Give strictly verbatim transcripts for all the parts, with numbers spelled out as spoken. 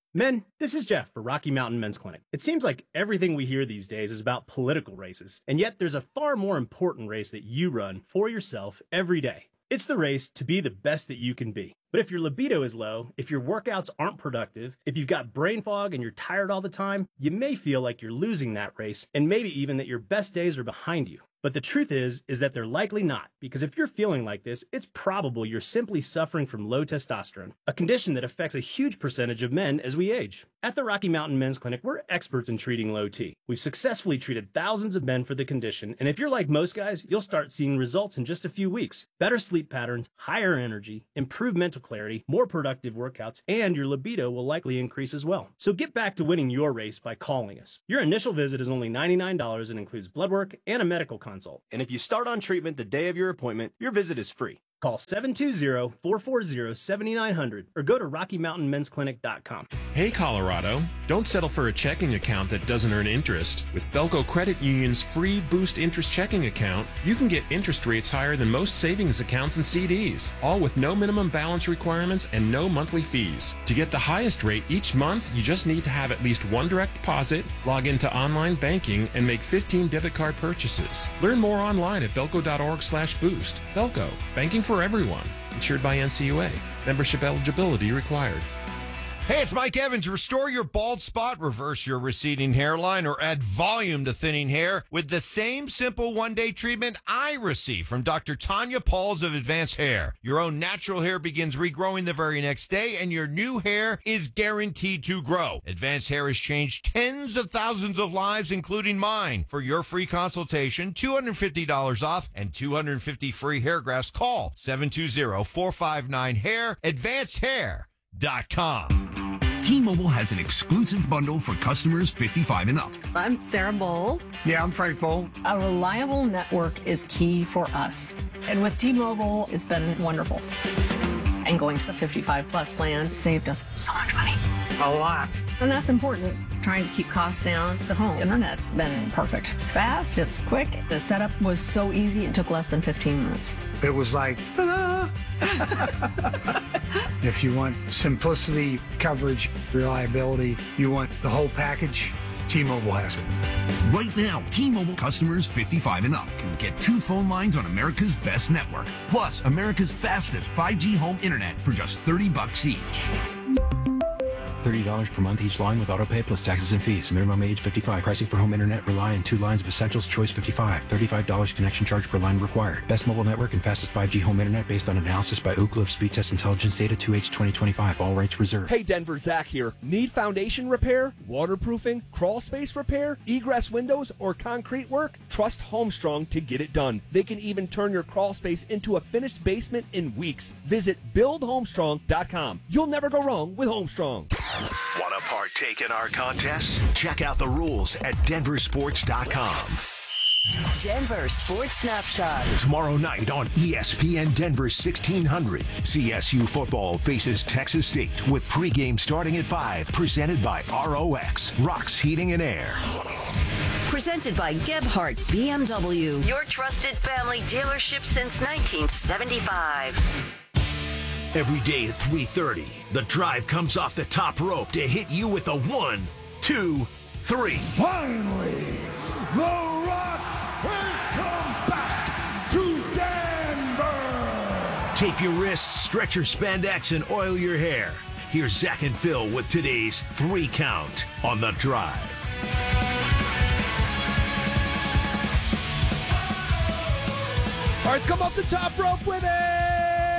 Men, this is Jeff for Rocky Mountain Men's Clinic. It seems like everything we hear these days is about political races, and yet there's a far more important race that you run for yourself every day. It's the race to be the best that you can be. But if your libido is low, if your workouts aren't productive, if you've got brain fog and you're tired all the time, you may feel like you're losing that race, and maybe even that your best days are behind you. But the truth is, is that they're likely not, because if you're feeling like this, it's probable you're simply suffering from low testosterone, a condition that affects a huge percentage of men as we age. At the Rocky Mountain Men's Clinic, we're experts in treating low T. We've successfully treated thousands of men for the condition, and if you're like most guys, you'll start seeing results in just a few weeks. Better sleep patterns, higher energy, improved mental clarity, more productive workouts, and your libido will likely increase as well. So get back to winning your race by calling us. Your initial visit is only ninety-nine dollars and includes blood work and a medical consult. And if you start on treatment the day of your appointment, your visit is free. Call seven two zero, four four zero, seven nine zero zero or go to rocky mountain men's clinic dot com. Hey, Colorado, don't settle for a checking account that doesn't earn interest. With Belco Credit Union's free Boost Interest checking account, you can get interest rates higher than most savings accounts and C Ds, all with no minimum balance requirements and no monthly fees. To get the highest rate each month, you just need to have at least one direct deposit, log into online banking, and make fifteen debit card purchases. Learn more online at belco dot org slash boost. Belco, banking for everyone. Insured by N C U A. Membership eligibility required. Hey, it's Mike Evans. Restore your bald spot, reverse your receding hairline, or add volume to thinning hair with the same simple one-day treatment I receive from Doctor Tanya Pauls of Advanced Hair. Your own natural hair begins regrowing the very next day, and your new hair is guaranteed to grow. Advanced Hair has changed tens of thousands of lives, including mine. For your free consultation, two hundred fifty dollars off and two hundred fifty free hair grafts. Call seven two zero, four five nine, hair, advanced hair dot com. T-Mobile has an exclusive bundle for customers fifty-five and up. I'm Sarah Bowl. Yeah, I'm Frank Bowl. A reliable network is key for us. And with T-Mobile, it's been wonderful. And going to the fifty-five plus plan saved us so much money. A lot. And that's important. Trying to keep costs down. The home internet's been perfect. It's fast, it's quick. The setup was so easy, it took less than fifteen minutes. It was like, ta-da! If you want simplicity, coverage, reliability, you want the whole package, T-Mobile has it. Right now, T-Mobile customers fifty-five and up can get two phone lines on America's best network, plus America's fastest five G home internet for just thirty bucks each. thirty dollars per month each line with autopay plus taxes and fees. Minimum age fifty-five. Pricing for home internet rely on two lines of essentials. Choice fifty-five. thirty-five dollars connection charge per line required. Best mobile network and fastest five G home internet based on analysis by Ookla of Speed Test Intelligence Data two H twenty twenty-five. All rights reserved. Hey Denver, Zach here. Need foundation repair, waterproofing, crawl space repair, egress windows, or concrete work? Trust Homestrong to get it done. They can even turn your crawl space into a finished basement in weeks. Visit build homestrong dot com. You'll never go wrong with Homestrong. Want to partake in our contest? Check out the rules at denver sports dot com. Denver Sports Snapshot. Tomorrow night on E S P N Denver sixteen hundred, C S U football faces Texas State with pregame starting at five. Presented by R O X, Rocks Heating and Air. Presented by Gebhardt B M W, your trusted family dealership since nineteen seventy-five. Every day at three thirty, the drive comes off the top rope to hit you with a one, two, three. Finally, The Rock has come back to Denver. Tape your wrists, stretch your spandex, and oil your hair. Here's Zach and Phil with today's three count on The Drive. All right, let's come off the top rope with it.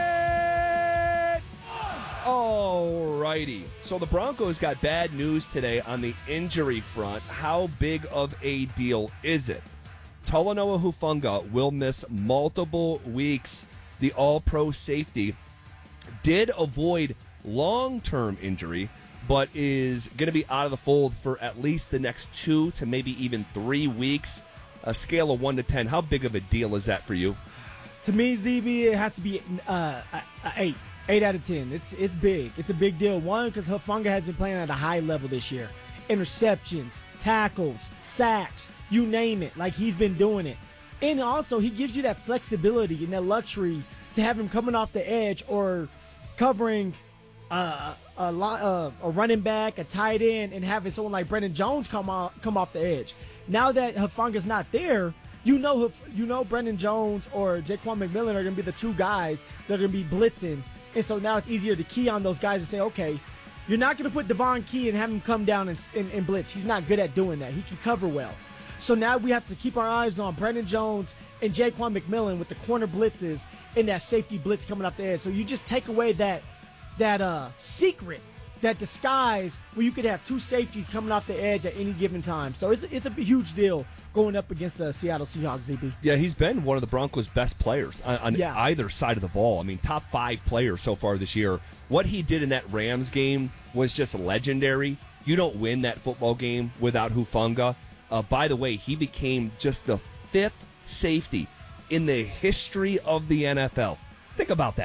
All righty. So the Broncos got bad news today on the injury front. How big of a deal is it? Talanoa Hufanga will miss multiple weeks. The all-pro safety did avoid long-term injury, but is going to be out of the fold for at least the next two to maybe even three weeks. A scale of one to ten, how big of a deal is that for you? To me, Z B, it has to be uh, a, a eight. Eight out of ten. It's it's big. It's a big deal. One, because Hufanga has been playing at a high level this year. Interceptions, tackles, sacks, you name it. Like, he's been doing it. And also, he gives you that flexibility and that luxury to have him coming off the edge or covering uh, a, lo- uh, a running back, a tight end, and having someone like Brendan Jones come on, come off the edge. Now that Hufanga's not there, you know you know Brendan Jones or Jaquan McMillan are going to be the two guys that are going to be blitzing. And so now it's easier to key on those guys and say, okay, you're not going to put Devon Key and have him come down and, and, and blitz. He's not good at doing that. He can cover well. So now we have to keep our eyes on Brendan Jones and Jaquan McMillan with the corner blitzes and that safety blitz coming off the edge. So you just take away that that uh, secret, that disguise where you could have two safeties coming off the edge at any given time. So it's, it's a huge deal going up against the Seattle Seahawks, Z B. Yeah, he's been one of the Broncos' best players on, on Yeah. either side of the ball. I mean, top five players so far this year. What he did in that Rams game was just legendary. You don't win that football game without Hufanga. Uh, by the way, he became just the fifth safety in the history of the N F L. Think about that.